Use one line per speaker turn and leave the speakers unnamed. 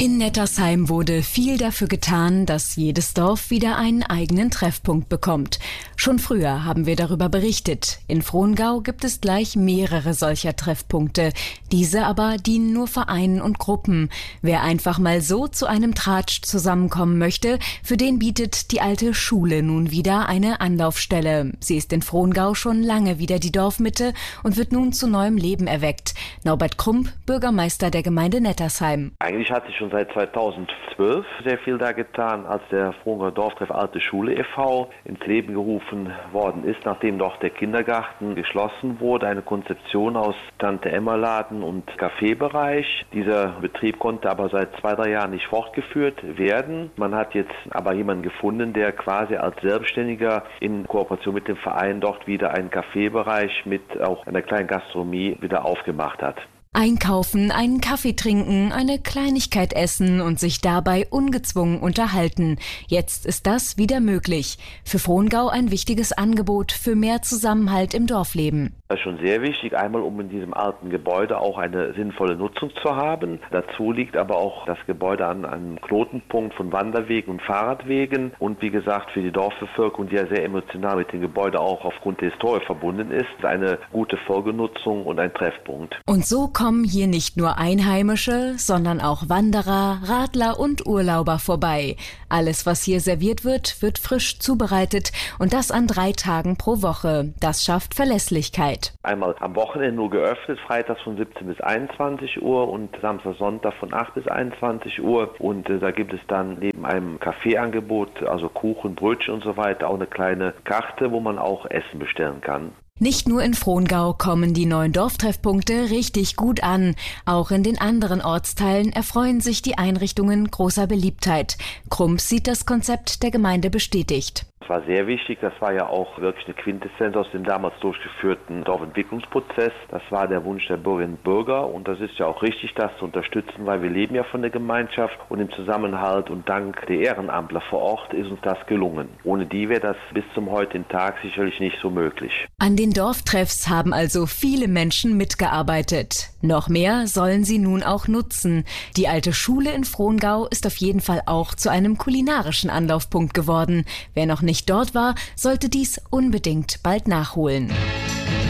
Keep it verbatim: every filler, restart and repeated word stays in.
In Nettersheim wurde viel dafür getan, dass jedes Dorf wieder einen eigenen Treffpunkt bekommt. Schon früher haben wir darüber berichtet. In Frongau gibt es gleich mehrere solcher Treffpunkte. Diese aber dienen nur Vereinen und Gruppen. Wer einfach mal so zu einem Tratsch zusammenkommen möchte, für den bietet die alte Schule nun wieder eine Anlaufstelle. Sie ist in Frongau schon lange wieder die Dorfmitte und wird nun zu neuem Leben erweckt. Norbert Krump, Bürgermeister der Gemeinde Nettersheim.
Eigentlich hat sich schon seit zweitausendzwölf sehr viel da getan, als der Frongauer Dorftreff Alte Schule e V ins Leben gerufen worden ist, nachdem doch der Kindergarten geschlossen wurde. Eine Konzeption aus Tante-Emma-Laden und Kaffeebereich. Dieser Betrieb konnte aber seit zwei, drei Jahren nicht fortgeführt werden. Man hat jetzt aber jemanden gefunden, der quasi als Selbstständiger in Kooperation mit dem Verein dort wieder einen Kaffeebereich mit auch einer kleinen Gastronomie wieder aufgemacht hat.
Einkaufen, einen Kaffee trinken, eine Kleinigkeit essen und sich dabei ungezwungen unterhalten. Jetzt ist das wieder möglich. Für Frongau ein wichtiges Angebot für mehr Zusammenhalt im Dorfleben.
Das ist schon sehr wichtig, einmal um in diesem alten Gebäude auch eine sinnvolle Nutzung zu haben. Dazu liegt aber auch das Gebäude an einem Knotenpunkt von Wanderwegen und Fahrradwegen und wie gesagt für die Dorfbevölkerung, die ja sehr emotional mit dem Gebäude auch aufgrund der Historie verbunden ist, eine gute Folgenutzung und ein Treffpunkt.
Und so kommen hier nicht nur Einheimische, sondern auch Wanderer, Radler und Urlauber vorbei. Alles, was hier serviert wird, wird frisch zubereitet und das an drei Tagen pro Woche. Das schafft Verlässlichkeit.
Einmal am Wochenende nur geöffnet, freitags von siebzehn bis einundzwanzig Uhr und Samstag, Sonntag von acht bis einundzwanzig Uhr. Und äh, da gibt es dann neben einem Kaffeeangebot, also Kuchen, Brötchen und so weiter, auch eine kleine Karte, wo man auch Essen bestellen kann.
Nicht nur in Frongau kommen die neuen Dorftreffpunkte richtig gut an. Auch in den anderen Ortsteilen erfreuen sich die Einrichtungen großer Beliebtheit. Krump sieht das Konzept der Gemeinde bestätigt.
Das war sehr wichtig, das war ja auch wirklich eine Quintessenz aus dem damals durchgeführten Dorfentwicklungsprozess. Das war der Wunsch der Bürgerinnen und Bürger und das ist ja auch richtig, das zu unterstützen, weil wir leben ja von der Gemeinschaft und im Zusammenhalt und dank der Ehrenamtler vor Ort ist uns das gelungen. Ohne die wäre das bis zum heutigen Tag sicherlich nicht so möglich.
An den Dorftreffs haben also viele Menschen mitgearbeitet. Noch mehr sollen sie nun auch nutzen. Die alte Schule in Frongau ist auf jeden Fall auch zu einem kulinarischen Anlaufpunkt geworden. Wer noch nicht dort war, sollte dies unbedingt bald nachholen.